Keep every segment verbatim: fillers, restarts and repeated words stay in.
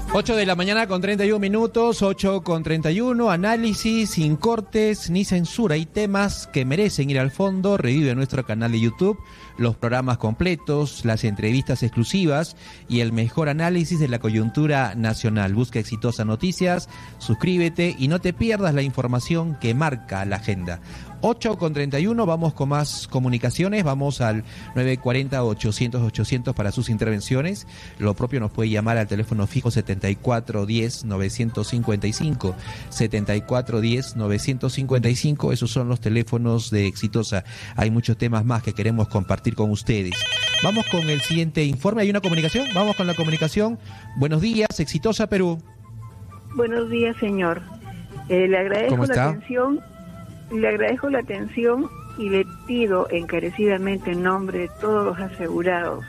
ocho de la mañana con treinta y un minutos, ocho con treinta y uno, análisis sin cortes ni censura y temas que merecen ir al fondo. Revive en nuestro canal de YouTube los programas completos, las entrevistas exclusivas y el mejor análisis de la coyuntura nacional. Busca Exitosa Noticias, suscríbete y no te pierdas la información que marca la agenda. ocho con treinta y uno, vamos con más comunicaciones, vamos al nueve cuatro cero, ochocientos, ochocientos para sus intervenciones. Lo propio nos puede llamar al teléfono fijo setenta y cuatro diez, novecientos cincuenta y cinco, setenta y cuatro diez, novecientos cincuenta y cinco, esos son los teléfonos de Exitosa. Hay muchos temas más que queremos compartir con ustedes. Vamos con el siguiente informe, ¿hay una comunicación? Vamos con la comunicación. Buenos días, Exitosa Perú. Buenos días, señor. Eh, le agradezco ¿Cómo la está? atención. Le agradezco la atención y le pido encarecidamente en nombre de todos los asegurados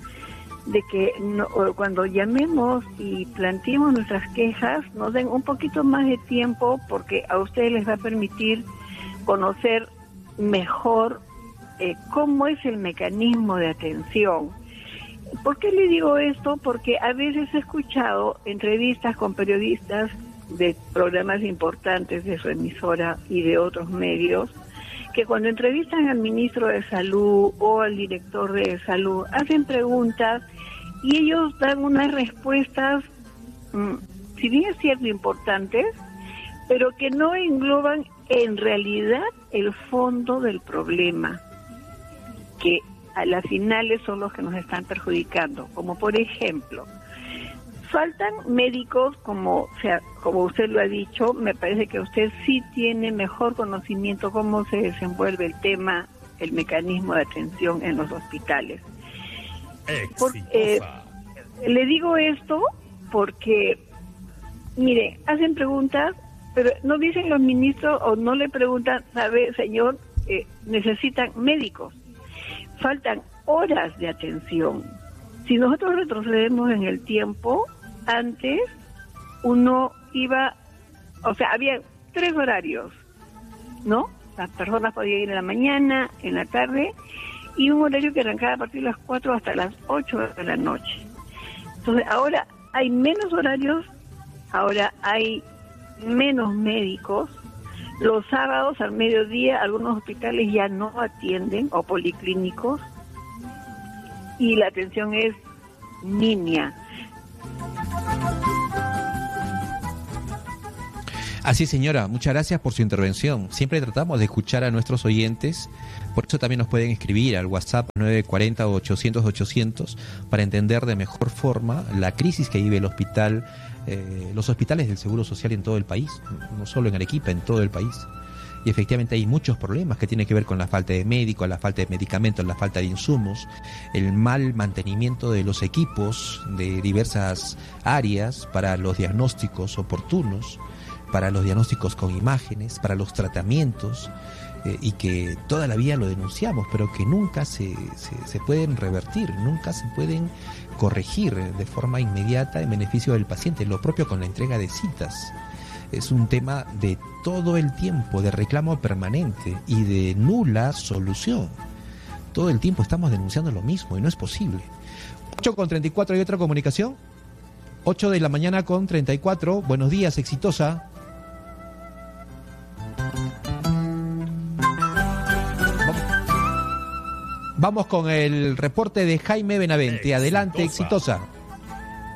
de que no, cuando llamemos y planteemos nuestras quejas nos den un poquito más de tiempo, porque a ustedes les va a permitir conocer mejor eh, cómo es el mecanismo de atención. ¿Por qué le digo esto? Porque a veces he escuchado entrevistas con periodistas de programas importantes de su emisora y de otros medios, que cuando entrevistan al ministro de Salud o al director de Salud, hacen preguntas y ellos dan unas respuestas, mmm, si bien es cierto, importantes, pero que no engloban en realidad el fondo del problema, que a las finales son los que nos están perjudicando, como por ejemplo, faltan médicos, como, o sea, como usted lo ha dicho. Me parece que usted sí tiene mejor conocimiento cómo se desenvuelve el tema, el mecanismo de atención en los hospitales. Por, eh, le digo esto porque, mire, hacen preguntas, pero no dicen los ministros o no le preguntan, sabe, señor, eh, necesitan médicos. Faltan horas de atención. Si nosotros retrocedemos en el tiempo, antes uno iba, o sea, había tres horarios, ¿no? Las personas podían ir en la mañana, en la tarde, y un horario que arrancaba a partir de las cuatro hasta las ocho de la noche. Entonces, ahora hay menos horarios, ahora hay menos médicos. Los sábados al mediodía algunos hospitales ya no atienden, o policlínicos, y la atención es nimia. Así, señora, muchas gracias por su intervención. Siempre tratamos de escuchar a nuestros oyentes, por eso también nos pueden escribir al WhatsApp nueve cuatro cero, ochocientos, ochocientos para entender de mejor forma la crisis que vive el hospital, eh, los hospitales del Seguro Social en todo el país, no solo en Arequipa, en todo el país. Y efectivamente hay muchos problemas que tienen que ver con la falta de médicos, la falta de medicamentos, la falta de insumos, el mal mantenimiento de los equipos de diversas áreas para los diagnósticos oportunos, para los diagnósticos con imágenes, para los tratamientos, eh, y que toda la vida lo denunciamos, pero que nunca se, se, se pueden revertir, nunca se pueden corregir de forma inmediata en beneficio del paciente. Lo propio con la entrega de citas. Es un tema de todo el tiempo, de reclamo permanente y de nula solución. Todo el tiempo estamos denunciando lo mismo y no es posible. ocho con treinta y cuatro, ¿hay otra comunicación? ocho de la mañana con treinta y cuatro. Buenos días, Exitosa. Vamos con el reporte de Jaime Benavente. Adelante, Exitosa.